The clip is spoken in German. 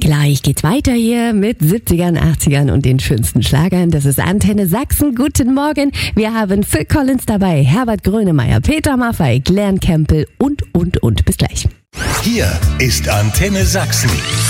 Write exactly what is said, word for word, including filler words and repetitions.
Gleich geht's weiter hier mit siebzigern, achtzigern und den schönsten Schlagern. Das ist Antenne Sachsen. Guten Morgen. Wir haben Phil Collins dabei, Herbert Grönemeyer, Peter Maffay, Glenn Campbell und, und, und. Bis gleich. Hier ist Antenne Sachsen.